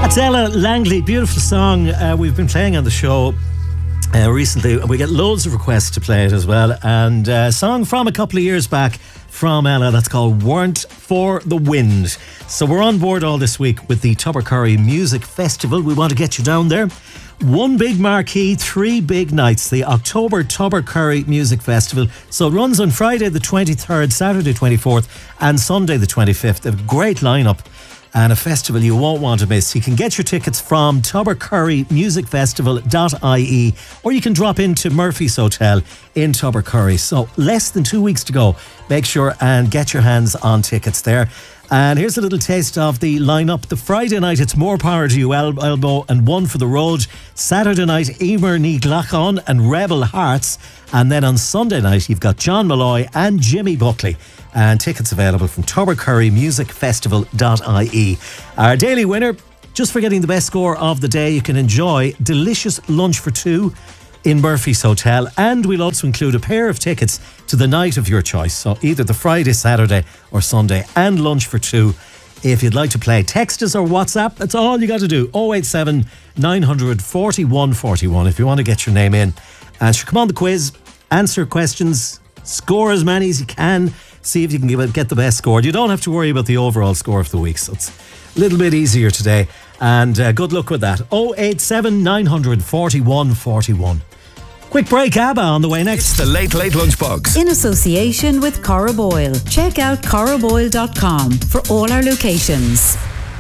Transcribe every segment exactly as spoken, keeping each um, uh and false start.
That's Ella Langley, beautiful song. Uh, we've been playing on the show uh, recently. We get loads of requests to play it as well. And a uh, song from a couple of years back from Ella that's called Weren't for the Wind. So we're on board all this week with the Tubbercurry Music Festival. We want to get you down there. One big marquee, three big nights, the October Tubbercurry Music Festival. So it runs on Friday the twenty-third, Saturday twenty-fourth and Sunday the twenty-fifth. A great lineup and a festival you won't want to miss. You can get your tickets from tubbercurry music festival dot I E or you can drop into Murphy's Hotel in Tubbercurry. So less than two weeks to go. Make sure and get your hands on tickets there. And here's a little taste of the lineup. The Friday night, it's More Power to You, El- Elbow and One for the Road. Saturday night, Emer Ní Glachan and Rebel Hearts. And then on Sunday night, you've got John Malloy and Jimmy Buckley. And tickets available from tubbercurry music festival dot I E. Our daily winner, just for getting the best score of the day, you can enjoy delicious lunch for two in Murphy's Hotel, and we'll also include a pair of tickets to the night of your choice, so either the Friday, Saturday or Sunday, and lunch for two. If you'd like to play, text us or WhatsApp. That's all you got to do. oh eight seven, nine hundred, forty-one forty-one if you want to get your name in. And sure, come on the quiz, answer questions, score as many as you can, see if you can give it, get the best score. You don't have to worry about the overall score of the week, so it's a little bit easier today. And uh, good luck with that. oh eight seven, nine hundred, forty-one forty-one. Quick break, ABBA on the way next. It's the Late Late Lunchbox. In association with Cora Boyle. Check out cora boyle dot com for all our locations.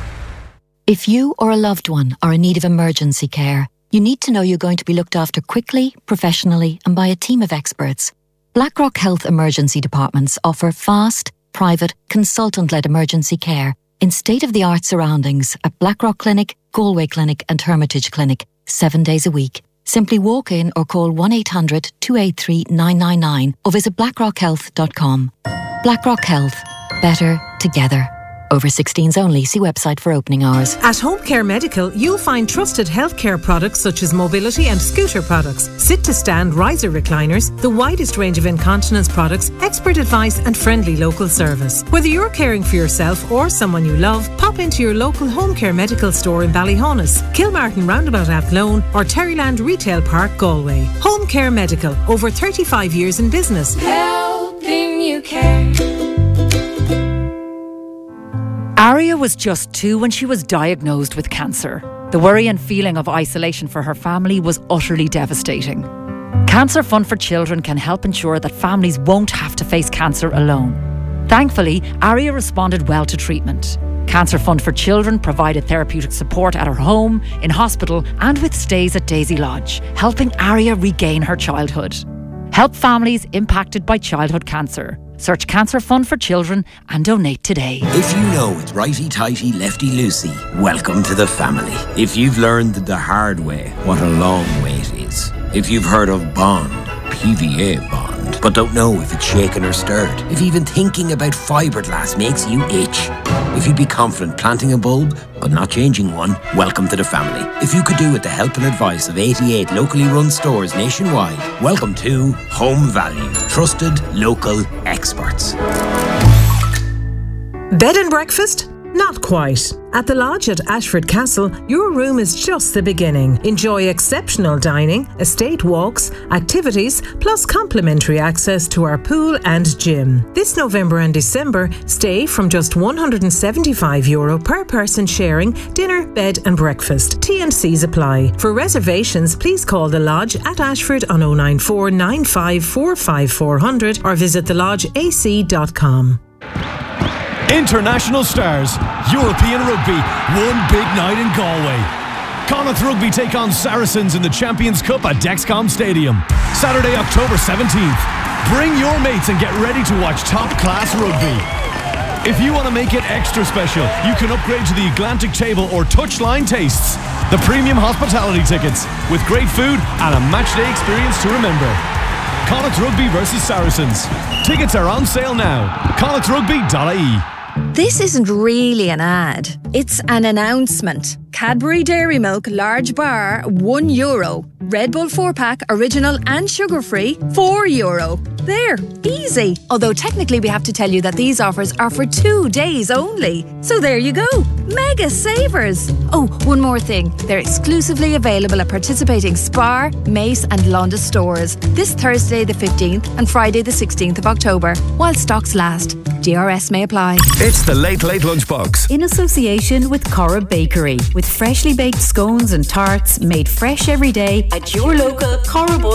If you or a loved one are in need of emergency care, you need to know you're going to be looked after quickly, professionally and by a team of experts. Blackrock Health Emergency Departments offer fast, private, consultant-led emergency care in state-of-the-art surroundings at Blackrock Clinic, Galway Clinic and Hermitage Clinic, seven days a week. Simply walk in or call one eight hundred, two eight three, nine nine nine or visit blackrock health dot com. Blackrock Health. Better together. Over sixteens only. See website for opening hours. At Home Care Medical, you'll find trusted healthcare products such as mobility and scooter products, sit-to-stand riser recliners, the widest range of incontinence products, expert advice and friendly local service. Whether you're caring for yourself or someone you love, pop into your local Home Care Medical store in Ballyhonus, Kilmartin Roundabout Athlone or Terryland Retail Park, Galway. Home Care Medical, over thirty-five years in business. Helping you care. Aria was just two when she was diagnosed with cancer. The worry and feeling of isolation for her family was utterly devastating. Cancer Fund for Children can help ensure that families won't have to face cancer alone. Thankfully, Aria responded well to treatment. Cancer Fund for Children provided therapeutic support at her home, in hospital and with stays at Daisy Lodge, helping Aria regain her childhood. Help families impacted by childhood cancer. Search Cancer Fund for Children and donate today. If you know it's righty-tighty, lefty-loosey, welcome to the family. If you've learned the hard way what a long way it is. If you've heard of Bond, P V A Bond, but don't know if it's shaken or stirred. If even thinking about fiberglass makes you itch. If you'd be confident planting a bulb, but not changing one, welcome to the family. If you could do with the help and advice of eighty-eight locally run stores nationwide, welcome to Home Value. Trusted local experts. Bed and breakfast? Not quite. At the Lodge at Ashford Castle, your room is just the beginning. Enjoy exceptional dining, estate walks, activities, plus complimentary access to our pool and gym. This November and December, stay from just one hundred seventy-five euro per person sharing dinner, bed and breakfast. T and C's apply. For reservations, please call the Lodge at Ashford on oh nine four, nine five four five, four hundred or visit the lodge a c dot com. International stars, European rugby, one big night in Galway. Connacht Rugby take on Saracens in the Champions Cup at Dexcom Stadium. Saturday, October seventeenth. Bring your mates and get ready to watch top-class rugby. If you want to make it extra special, you can upgrade to the Atlantic Table or Touchline Tastes, the premium hospitality tickets, with great food and a matchday experience to remember. Connacht Rugby versus Saracens. Tickets are on sale now. connacht rugby dot I E. This isn't really an ad. It's an announcement. Cadbury Dairy Milk Large Bar, one euro. Red Bull four pack, original and sugar-free, four euro. There, easy. Although technically we have to tell you that these offers are for two days only. So there you go. Mega savers. Oh, one more thing. They're exclusively available at participating Spar, Mace and Londis stores this Thursday the fifteenth and Friday the sixteenth of October, while stocks last. D R S may apply. It's the Late Late Lunchbox. In association with Cora Bakery, with freshly baked scones and tarts made fresh every day at your local Cora Boyle